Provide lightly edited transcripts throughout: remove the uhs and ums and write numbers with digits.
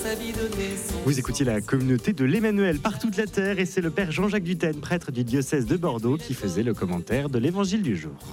Vous écoutiez la communauté de l'Emmanuel par toute la terre et c'est le père Jean-Jacques Dutène, prêtre du diocèse de Bordeaux, qui faisait le commentaire de l'évangile du jour.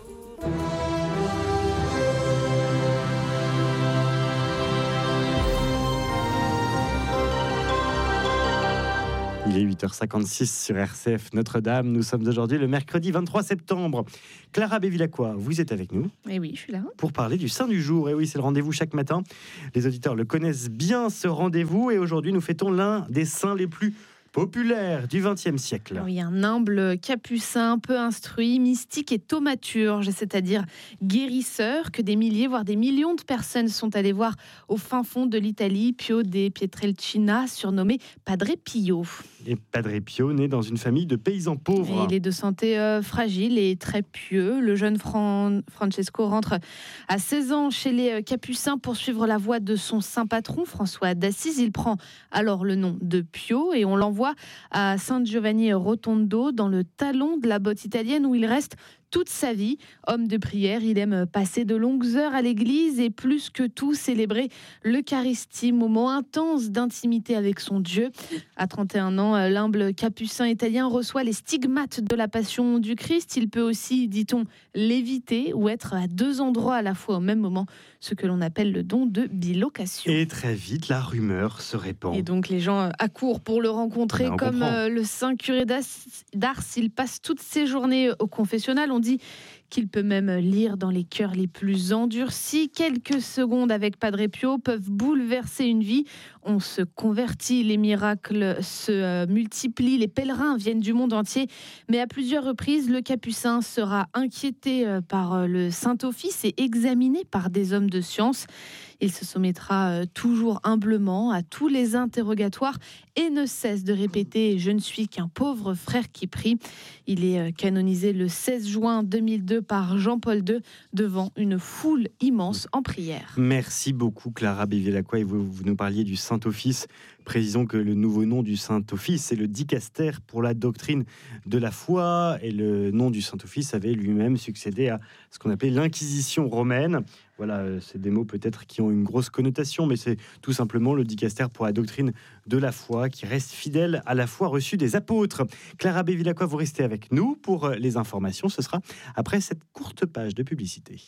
Il est 8h56 sur RCF Notre-Dame. Nous sommes aujourd'hui le mercredi 23 septembre. Clara Bévilacqua, vous êtes avec nous. Et oui, je suis là. Pour parler du Saint du jour. Et oui, c'est le rendez-vous chaque matin. Les auditeurs le connaissent bien, ce rendez-vous. Et aujourd'hui, nous fêtons l'un des saints les plus populaire du XXe siècle. Oui, un humble capucin, peu instruit, mystique et thaumaturge, c'est-à-dire guérisseur, que des milliers, voire des millions de personnes sont allées voir au fin fond de l'Italie, Pio de Pietrelcina, surnommé Padre Pio. Et Padre Pio, né dans une famille de paysans pauvres. Et il est de santé fragile et très pieux. Le jeune Francesco rentre à 16 ans chez les capucins pour suivre la voie de son saint patron, François d'Assise. Il prend alors le nom de Pio et on l'envoie à San Giovanni Rotondo, dans le talon de la botte italienne, où il reste toute sa vie. Homme de prière, il aime passer de longues heures à l'église et plus que tout célébrer l'Eucharistie, moment intense d'intimité avec son Dieu. À 31 ans, l'humble capucin italien reçoit les stigmates de la passion du Christ. Il peut aussi, dit-on, léviter ou être à deux endroits à la fois au même moment, ce que l'on appelle le don de bilocation. Et très vite, la rumeur se répand. Et donc les gens accourent pour le rencontrer, comme le saint curé d'Ars. Il passe toutes ses journées au confessionnal. On dit qu'il peut même lire dans les cœurs les plus endurcis. Quelques secondes avec Padre Pio peuvent bouleverser une vie. On se convertit, les miracles se multiplient, les pèlerins viennent du monde entier. Mais à plusieurs reprises, le capucin sera inquiété par le Saint-Office et examiné par des hommes de science. Il se soumettra toujours humblement à tous les interrogatoires et ne cesse de répéter « Je ne suis qu'un pauvre frère qui prie ». Il est canonisé le 16 juin 2002 par Jean-Paul II devant une foule immense en prière. Merci beaucoup Clara Bévilacqua, et vous nous parliez du Saint-Office. Précisons que le nouveau nom du Saint-Office, c'est le dicaster pour la doctrine de la foi, et le nom du Saint-Office avait lui-même succédé à ce qu'on appelait l'Inquisition romaine. Voilà, c'est des mots peut-être qui ont une grosse connotation, mais c'est tout simplement le dicaster pour la doctrine de la foi qui reste fidèle à la foi reçue des apôtres. Clara Bévilacqua, vous restez avec nous pour les informations. Ce sera après cette courte page de publicité.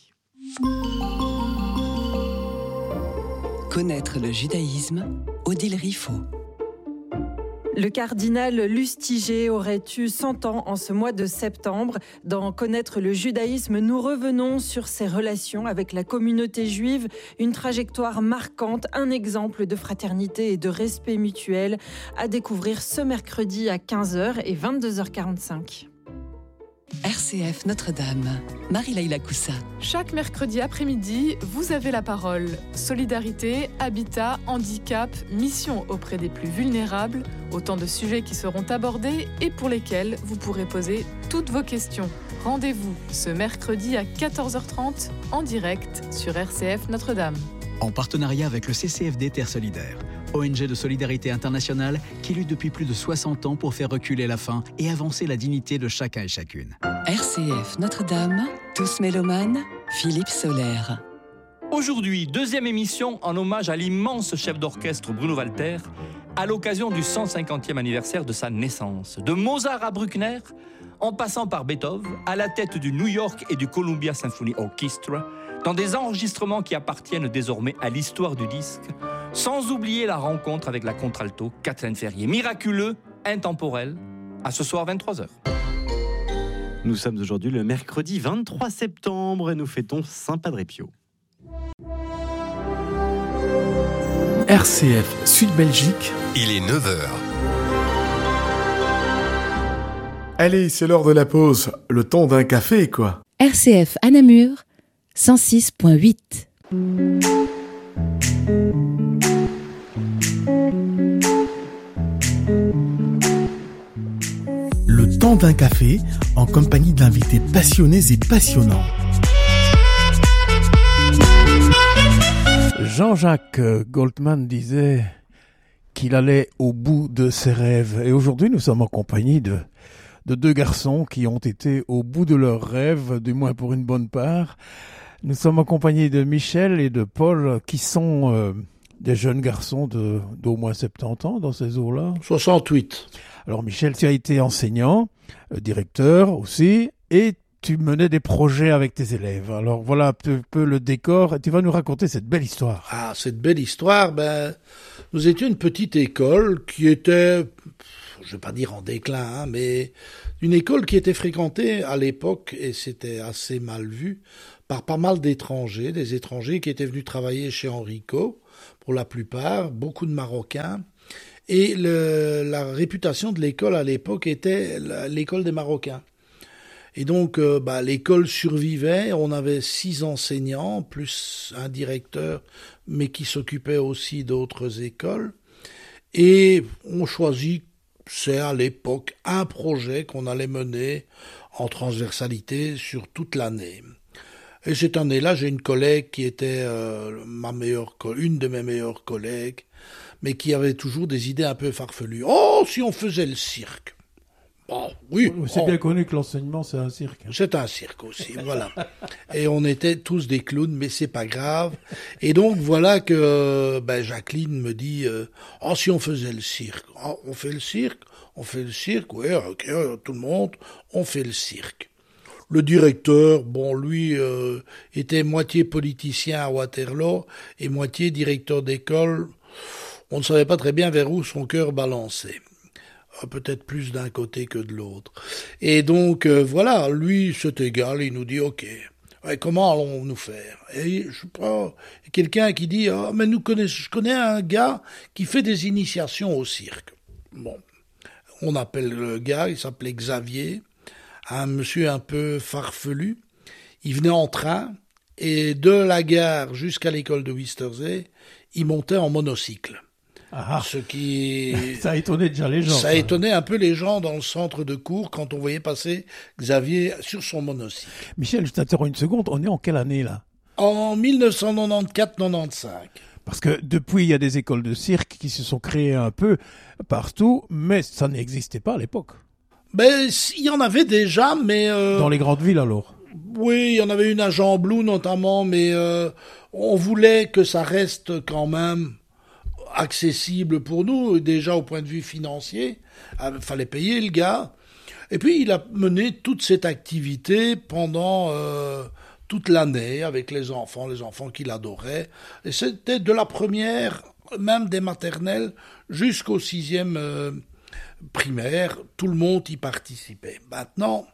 Connaître le judaïsme, Odile Riffaut. Le cardinal Lustiger aurait eu 100 ans en ce mois de septembre. Dans Connaître le judaïsme, nous revenons sur ses relations avec la communauté juive, une trajectoire marquante, un exemple de fraternité et de respect mutuel à découvrir ce mercredi à 15h et 22h45. RCF Notre-Dame, Marie-Laïla Coussa. Chaque mercredi après-midi, vous avez la parole. Solidarité, habitat, handicap, mission auprès des plus vulnérables, autant de sujets qui seront abordés et pour lesquels vous pourrez poser toutes vos questions. Rendez-vous ce mercredi à 14h30 en direct sur RCF Notre-Dame. En partenariat avec le CCFD Terre Solidaire, ONG de solidarité internationale qui lutte depuis plus de 60 ans pour faire reculer la faim et avancer la dignité de chacun et chacune. RCF Notre-Dame, tous mélomanes, Philippe Solaire. Aujourd'hui, deuxième émission en hommage à l'immense chef d'orchestre Bruno Walter, à l'occasion du 150e anniversaire de sa naissance. De Mozart à Bruckner, en passant par Beethoven, à la tête du New York et du Columbia Symphony Orchestra, dans des enregistrements qui appartiennent désormais à l'histoire du disque, sans oublier la rencontre avec la contralto Kathleen Ferrier. Miraculeux, intemporel, à ce soir 23h. Nous sommes aujourd'hui le mercredi 23 septembre et nous fêtons Saint Padre Pio. RCF Sud-Belgique. Il est 9h. Allez, c'est l'heure de la pause. Le temps d'un café, quoi. RCF à Namur, 106.8. Le temps d'un café en compagnie d'invités passionnés et passionnants. Jean-Jacques Goldman disait qu'il allait au bout de ses rêves. Et aujourd'hui, nous sommes en compagnie de deux garçons qui ont été au bout de leurs rêves, du moins pour une bonne part. Nous sommes en compagnie de Michel et de Paul qui sont des jeunes garçons d'au moins 70 ans dans ces eaux-là. 68. Alors Michel, tu as été enseignant, directeur aussi, et tu menais des projets avec tes élèves. Alors voilà un peu le décor. Tu vas nous raconter cette belle histoire. Ah, cette belle histoire, nous étions une petite école qui était, je ne vais pas dire en déclin, mais une école qui était fréquentée à l'époque, et c'était assez mal vu, par pas mal d'étrangers, des étrangers qui étaient venus travailler chez Henrico, pour la plupart, beaucoup de Marocains. Et la réputation de l'école à l'époque était l'école des Marocains. Et donc, l'école survivait. On avait 6 enseignants, plus un directeur, mais qui s'occupait aussi d'autres écoles. Et on choisit, c'est à l'époque, un projet qu'on allait mener en transversalité sur toute l'année. Et cette année-là, j'ai une collègue qui était une de mes meilleures collègues, mais qui avait toujours des idées un peu farfelues. Oh, si on faisait le cirque! Oh, oui. C'est bien connu que l'enseignement, c'est un cirque. C'est un cirque aussi, voilà. Et on était tous des clowns, mais c'est pas grave. Et donc, voilà que Jacqueline me dit oh, si on faisait le cirque. Oh, on fait le cirque, oui, ok, tout le monde, on fait le cirque. Le directeur, lui, était moitié politicien à Waterloo et moitié directeur d'école. On ne savait pas très bien vers où son cœur balançait. Peut-être plus d'un côté que de l'autre. Et donc, voilà, lui, c'est égal, il nous dit, ok, comment allons-nous faire? Et je sais pas, quelqu'un qui dit, mais je connais un gars qui fait des initiations au cirque. Bon, on appelle le gars, il s'appelait Xavier, un monsieur un peu farfelu. Il venait en train, et de la gare jusqu'à l'école de Wistersee, il montait en monocycle. Ah, ce qui ça a étonné déjà les gens. Ça a étonné un peu les gens dans le centre de cours quand on voyait passer Xavier sur son monocycle. Michel, je t'interromps une seconde. On est en quelle année là? En 1994-95. Parce que depuis, il y a des écoles de cirque qui se sont créées un peu partout, mais ça n'existait pas à l'époque. Il y en avait déjà, mais... Dans les grandes villes alors? Oui, il y en avait une à Jean-Blou notamment, mais on voulait que ça reste quand même accessible pour nous, déjà au point de vue financier. Il fallait payer le gars. Et puis, il a mené toute cette activité pendant toute l'année avec les enfants qu'il adorait. Et c'était de la première, même des maternelles, jusqu'au 6e primaire. Tout le monde y participait. Maintenant,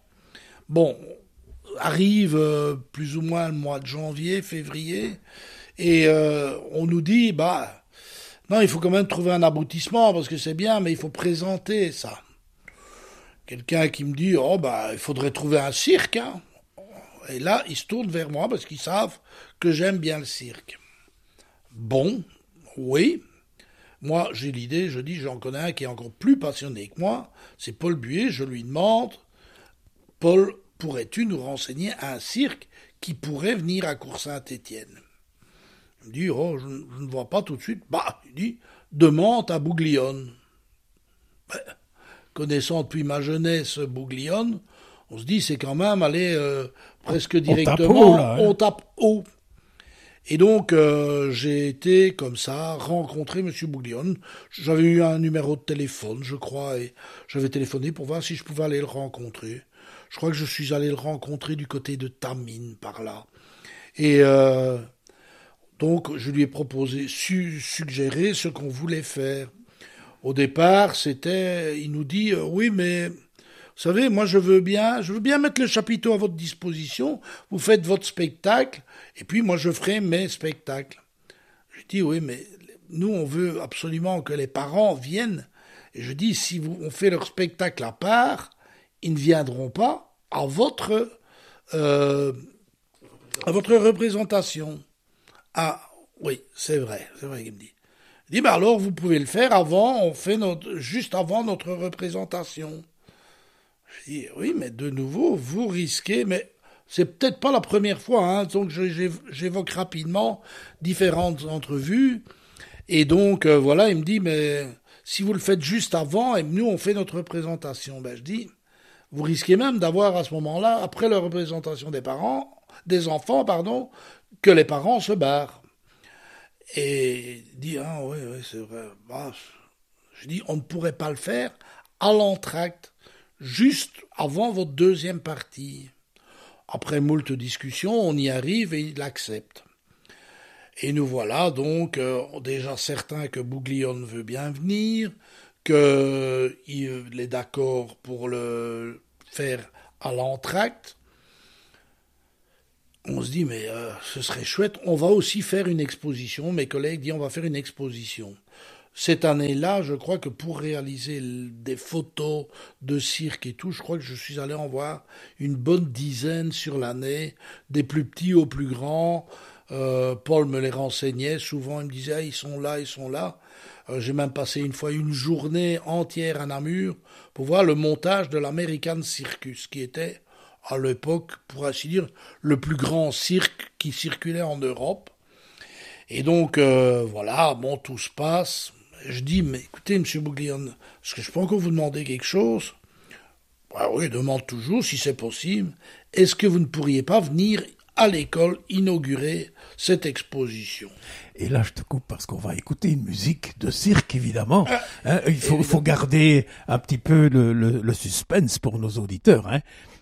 arrive plus ou moins le mois de janvier, février, et on nous dit, non, il faut quand même trouver un aboutissement, parce que c'est bien, mais il faut présenter ça. Quelqu'un qui me dit, il faudrait trouver un cirque, hein. Et là, ils se tournent vers moi, parce qu'ils savent que j'aime bien le cirque. Bon, oui. Moi, j'ai l'idée, je dis, j'en connais un qui est encore plus passionné que moi, c'est Paul Buet, je lui demande, Paul, pourrais-tu nous renseigner un cirque qui pourrait venir à Cour-Saint-Étienne? Il me dit, je ne vois pas tout de suite. Il dit, demande à Bouglione. Connaissant depuis ma jeunesse Bouglione, on se dit, c'est quand même aller presque directement, on tape haut. Et donc, j'ai été comme ça, rencontrer M. Bouglione. J'avais eu un numéro de téléphone, je crois, et j'avais téléphoné pour voir si je pouvais aller le rencontrer. Je crois que je suis allé le rencontrer du côté de Tamine, par là. Et donc, je lui ai proposé, suggéré ce qu'on voulait faire. Au départ, il nous dit, oui, mais, vous savez, moi, je veux bien mettre le chapiteau à votre disposition, vous faites votre spectacle, et puis moi, je ferai mes spectacles. Je dis, oui, mais nous, on veut absolument que les parents viennent. Et je dis, si on fait leur spectacle à part, ils ne viendront pas à votre représentation. Ah, oui, c'est vrai qu'il me dit. Il dit, alors, vous pouvez le faire juste avant notre représentation. Je dis, oui, mais de nouveau, vous risquez, mais c'est peut-être pas la première fois, hein, donc j'évoque rapidement différentes entrevues, et donc, voilà, il me dit, mais si vous le faites juste avant, et nous, on fait notre représentation, je dis, vous risquez même d'avoir à ce moment-là, après la représentation des enfants, que les parents se barrent. Et il dit, ah oui, c'est vrai. Bah, je dis, on ne pourrait pas le faire à l'entracte, juste avant votre deuxième partie. Après moult discussions, on y arrive et il accepte. Et nous voilà donc déjà certains que Bouglione veut bien venir, qu'il est d'accord pour le faire à l'entracte. On se dit, mais ce serait chouette, on va aussi faire une exposition. Mes collègues disent, on va faire une exposition. Cette année-là, je crois que pour réaliser des photos de cirque et tout, je crois que je suis allé en voir une bonne dizaine sur l'année, des plus petits aux plus grands. Paul me les renseignait, souvent il me disait, ils sont là. J'ai même passé une fois une journée entière à Namur pour voir le montage de l'American Circus, qui était à l'époque, pour ainsi dire, le plus grand cirque qui circulait en Europe. Et donc, voilà, bon, tout se passe. Je dis, mais écoutez, monsieur Bouglione, est-ce que je peux encore vous demander quelque chose? Ah oui, demande toujours, si c'est possible. Est-ce que vous ne pourriez pas venir à l'école inaugurer cette exposition? Et là, je te coupe parce qu'on va écouter une musique de cirque, évidemment. Il faut garder un petit peu le suspense pour nos auditeurs.